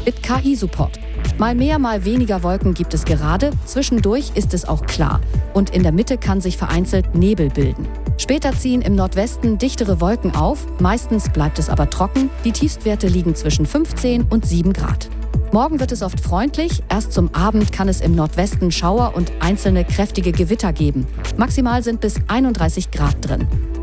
Mit KI-Support. Mal mehr, mal weniger Wolken gibt es gerade, zwischendurch ist es auch klar. Und in der Mitte kann sich vereinzelt Nebel bilden. Später ziehen im Nordwesten dichtere Wolken auf, meistens bleibt es aber trocken. Die Tiefstwerte liegen zwischen 15 und 7 Grad. Morgen wird es oft freundlich, erst zum Abend kann es im Nordwesten Schauer und einzelne kräftige Gewitter geben. Maximal sind bis 31 Grad drin.